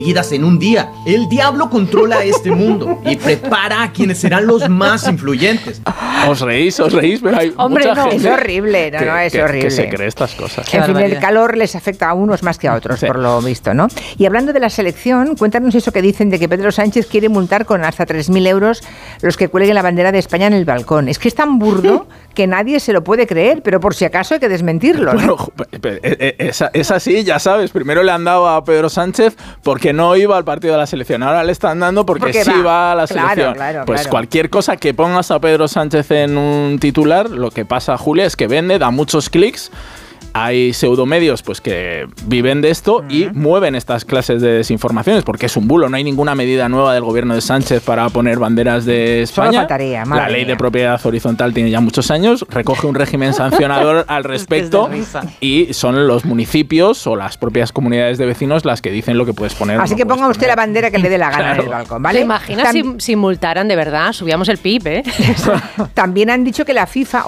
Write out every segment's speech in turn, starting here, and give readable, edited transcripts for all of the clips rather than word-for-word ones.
en un día. El diablo controla este mundo y prepara a quienes serán los más influyentes. Os reís, pero hay mucha gente es horrible, es horrible. Que se cree estas cosas. En fin, el calor les afecta a unos más que a otros, por lo visto, ¿no? Y hablando de la selección, cuéntanos eso que dicen de que Pedro Sánchez quiere multar con hasta 3.000 euros los que cuelguen la bandera de España en el balcón. Es que es tan burdo que nadie se lo puede creer, pero por si acaso hay que desmentirlo, ¿no? Bueno, es así, ya sabes. Primero le han dado a Pedro Sánchez porque no iba al partido de la selección. Ahora le están dando porque sí va a la selección. Claro. Cualquier cosa que pongas a Pedro Sánchez en un titular, lo que pasa, Julia, es que vende, da muchos clics. Hay pseudomedios pues que viven de esto y mueven estas clases de desinformaciones porque es un bulo, no hay ninguna medida nueva del gobierno de Sánchez para poner banderas de España. Solo faltaría, la ley de propiedad horizontal tiene ya muchos años, recoge un régimen sancionador al respecto y son los municipios o las propias comunidades de vecinos las que dicen lo que puedes poner. Así que ponga usted la bandera que le dé la gana en el balcón, ¿vale? ¿Te imaginas si multaran de verdad? Subíamos el PIB, ¿eh? También han dicho que la FIFA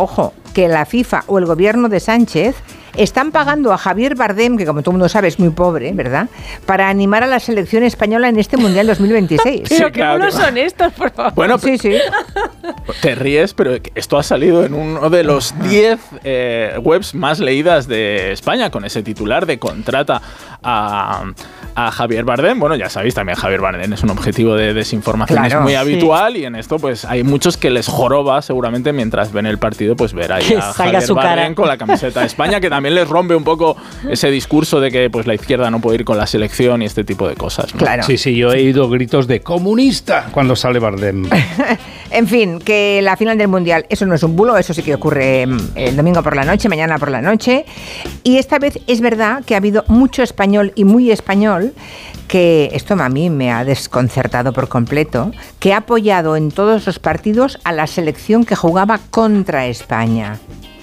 o el gobierno de Sánchez están pagando a Javier Bardem, que como todo el mundo sabe es muy pobre, ¿verdad?, para animar a la selección española en este Mundial 2026. Pero qué buenos son estos, por favor. Bueno, sí. Te ríes, pero esto ha salido en uno de los 10 webs más leídas de España, con ese titular de contrata a Javier Bardem. Bueno, ya sabéis, también Javier Bardem es un objetivo de desinformación muy habitual y en esto pues hay muchos que les joroba seguramente mientras ven el partido pues ver ahí a Javier Bardem con la camiseta de España, que también les rompe un poco ese discurso de que pues la izquierda no puede ir con la selección y este tipo de cosas, ¿no? Claro. Sí, yo he oído gritos de comunista cuando sale Bardem. En fin, que la final del Mundial, eso no es un bulo, eso sí que ocurre el domingo por la noche, mañana por la noche. Y esta vez es verdad que ha habido mucho español y muy español, que esto a mí me ha desconcertado por completo, que ha apoyado en todos los partidos a la selección que jugaba contra España.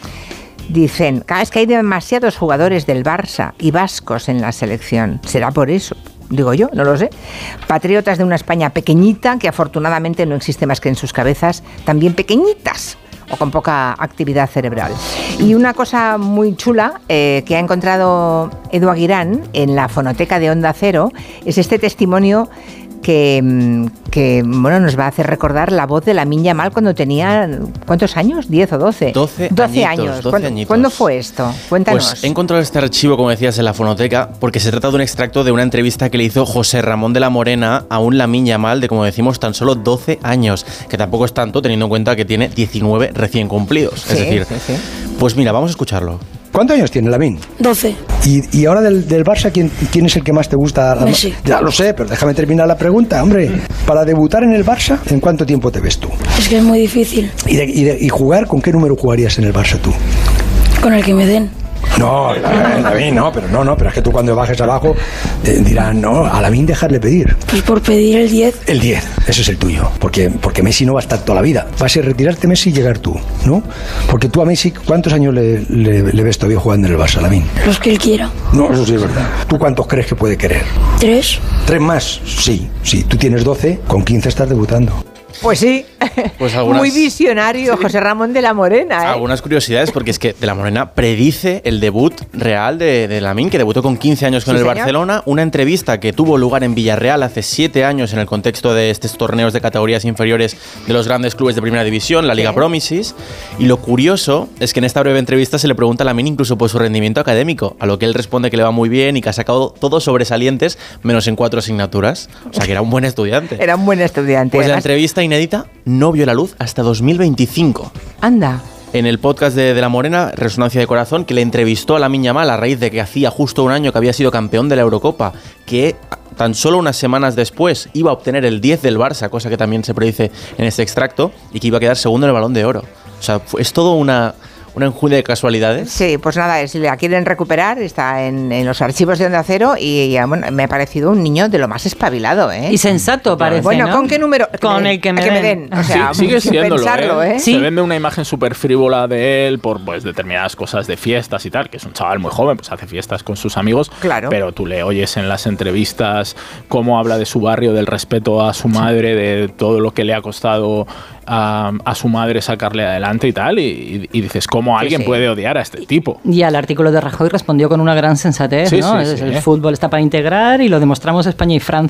Dicen, es que hay demasiados jugadores del Barça y vascos en la selección. ¿Será por eso? Digo yo, no lo sé. Patriotas de una España pequeñita, que afortunadamente no existe más que en sus cabezas, también pequeñitas o con poca actividad cerebral. Y una cosa muy chula que ha encontrado Edu Aguirán en la fonoteca de Onda Cero es este testimonio que nos va a hacer recordar la voz de Lamine Yamal cuando tenía, ¿cuántos años? ¿10 o 12? 12 años. ¿Cuándo fue esto? Cuéntanos. Pues he encontrado este archivo, como decías, en la fonoteca, porque se trata de un extracto de una entrevista que le hizo José Ramón de la Morena a un Lamine Yamal de, como decimos, tan solo 12 años, que tampoco es tanto teniendo en cuenta que tiene 19 recién cumplidos. Sí, es decir, sí. Pues mira, vamos a escucharlo. ¿Cuántos años tiene Lamine? 12. ¿Y ahora del Barça, ¿quién es el que más te gusta? Messi. Ya lo sé, pero déjame terminar la pregunta, hombre. Para debutar en el Barça, ¿en cuánto tiempo te ves tú? Es que es muy difícil. ¿Y jugar? ¿Con qué número jugarías en el Barça tú? Con el que me den. No, Lamine no, pero es que tú cuando bajes abajo dirán, no, a Lamine dejarle pedir. Pues por pedir el 10. El 10, ese es el tuyo, porque Messi no va a estar toda la vida. Va a ser retirarte Messi y llegar tú, ¿no? Porque tú a Messi, ¿cuántos años le ves todavía jugando en el Barça, Lamine? Los que él quiera. No, eso sí es verdad. ¿Tú cuántos crees que puede querer? 3. ¿3 más? Sí. Tú tienes 12, con 15 estás debutando. Pues sí, pues muy visionario José Ramón de la Morena, ¿eh? Algunas curiosidades, porque es que de la Morena predice el debut real de Lamine, que debutó con 15 años con el Barcelona. Una entrevista que tuvo lugar en Villarreal hace 7 años en el contexto de estos torneos de categorías inferiores de los grandes clubes de primera división, la Liga Promises. Y lo curioso es que en esta breve entrevista se le pregunta a Lamine incluso por su rendimiento académico, a lo que él responde que le va muy bien y que ha sacado todos sobresalientes, menos en 4 asignaturas. O sea, que era un buen estudiante. Era un buen estudiante. Pues la entrevista inédita no vio la luz hasta 2025. Anda. En el podcast de La Morena, Resonancia de Corazón, que le entrevistó a Lamine Yamal a raíz de que hacía justo un año que había sido campeón de la Eurocopa, que tan solo unas semanas después iba a obtener el 10 del Barça, cosa que también se predice en este extracto, y que iba a quedar segundo en el Balón de Oro. O sea, es todo una enjundia de casualidades. Sí, pues nada, si la quieren recuperar, está en los archivos de Onda Cero y bueno, me ha parecido un niño de lo más espabilado, ¿eh? Y sensato parece, bueno, ¿no? ¿con qué número? Con el que me den. O sea, sí, sigue siéndolo, pensarlo, ¿eh? Se vende una imagen súper frívola de él por pues determinadas cosas de fiestas y tal, que es un chaval muy joven, pues hace fiestas con sus amigos, claro. Pero tú le oyes en las entrevistas cómo habla de su barrio, del respeto a su madre, de todo lo que le ha costado a su madre sacarle adelante y tal, y dices, ¿cómo alguien puede odiar a este tipo? Y al artículo de Rajoy respondió con una gran sensatez, ¿no? El fútbol está para integrar y lo demostramos España y Francia